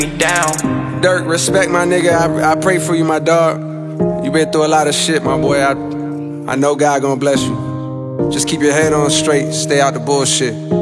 down. Dirk, respect my nigga. I pray for you, my dog. You been through a lot of shit, my boy. I know God gonna bless you. Just keep your head on straight. Stay out the bullshit.